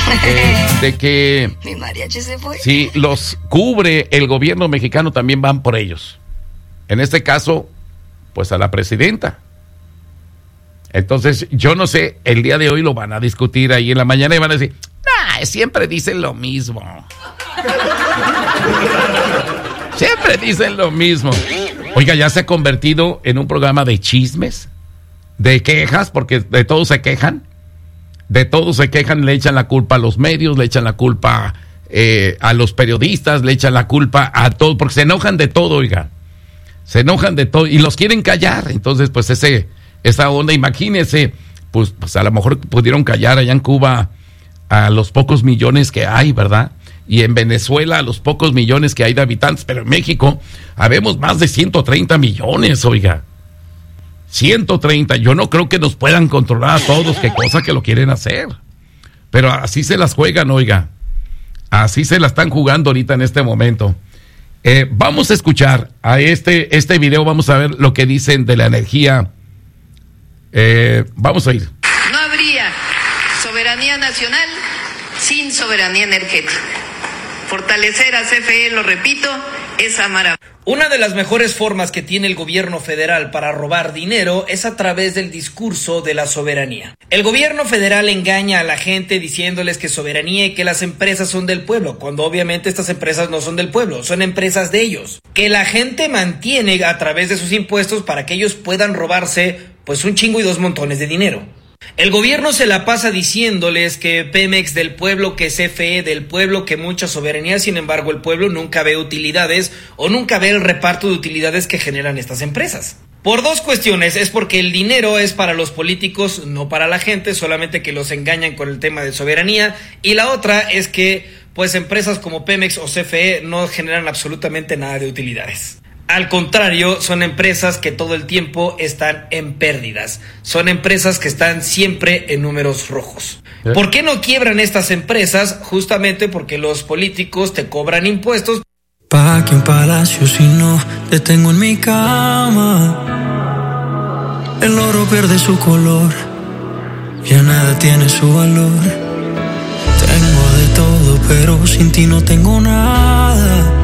de que mi mariachi se fue. Si los cubre el gobierno mexicano, también van por ellos. En este caso, pues a la presidenta. Entonces, yo no sé, el día de hoy lo van a discutir ahí en la mañana y van a decir, siempre dicen lo mismo. Siempre dicen lo mismo. Oiga, ya se ha convertido en un programa de chismes, de quejas, porque de todos se quejan. De todos se quejan, le echan la culpa a los medios, le echan la culpa a los periodistas, le echan la culpa a todos, porque se enojan de todo, oiga. Se enojan de todo y los quieren callar. Entonces, pues esa onda, imagínense, pues a lo mejor pudieron callar allá en Cuba a los pocos millones que hay, ¿verdad? Y en Venezuela a los pocos millones que hay de habitantes, pero en México habemos más de 130 millones, oiga. 130, yo no creo que nos puedan controlar a todos, qué cosa que lo quieren hacer. Pero así se las juegan, oiga. Así se la están jugando ahorita en este momento. Vamos a escuchar a este video, vamos a ver lo que dicen de la energía. Vamos a ir. No habría soberanía nacional sin soberanía energética. Fortalecer a CFE, lo repito, es amar. Una de las mejores formas que tiene el gobierno federal para robar dinero es a través del discurso de la soberanía. El gobierno federal engaña a la gente diciéndoles que soberanía y que las empresas son del pueblo, cuando obviamente estas empresas no son del pueblo, son empresas de ellos, que la gente mantiene a través de sus impuestos para que ellos puedan robarse pues un chingo y dos montones de dinero. El gobierno se la pasa diciéndoles que Pemex del pueblo, que CFE del pueblo, que mucha soberanía, sin embargo el pueblo nunca ve utilidades o nunca ve el reparto de utilidades que generan estas empresas. Por dos cuestiones, es porque el dinero es para los políticos, no para la gente, solamente que los engañan con el tema de soberanía, y la otra es que pues empresas como Pemex o CFE no generan absolutamente nada de utilidades. Al contrario, son empresas que todo el tiempo están en pérdidas. Son empresas que están siempre en números rojos. ¿Por qué no quiebran estas empresas? Justamente porque los políticos te cobran impuestos. ¿Pa' qué un palacio si no te tengo en mi cama? El oro pierde su color, ya nada tiene su valor. Tengo de todo, pero sin ti no tengo nada.